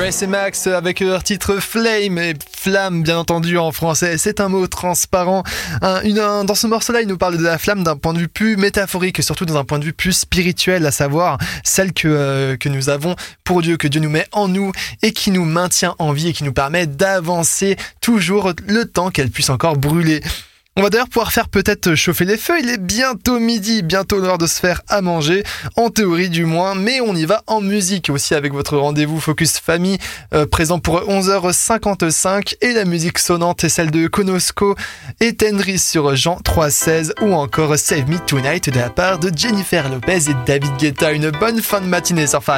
c'est Max avec leur titre Flame et flamme bien entendu en français. C'est un mot transparent. Dans ce morceau-là, il nous parle de la flamme d'un point de vue plus métaphorique et surtout dans un point de vue plus spirituel, à savoir celle que nous avons pour Dieu, que Dieu nous met en nous et qui nous maintient en vie et qui nous permet d'avancer toujours le temps qu'elle puisse encore brûler. On va d'ailleurs pouvoir faire peut-être chauffer les feux, il est bientôt midi, bientôt l'heure de se faire à manger, en théorie du moins, mais on y va en musique aussi avec votre rendez-vous Focus Famille, présent pour 11h55, et la musique sonnante est celle de Konosko et Tenris sur Jean 3.16 ou encore Save Me Tonight de la part de Jennifer Lopez et David Guetta. Une bonne fin de matinée sur Fun.